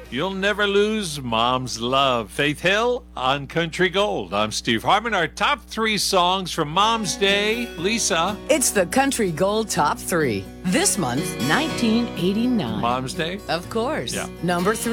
You'll Never Lose Mom's Love. Faith Hill on Country Gold. I'm Steve Harmon. Our top 3 songs from Mom's Day. Lisa. It's the Country Gold Top 3. This month, 1989. Mom's Day? Of course. Yeah. Number 3.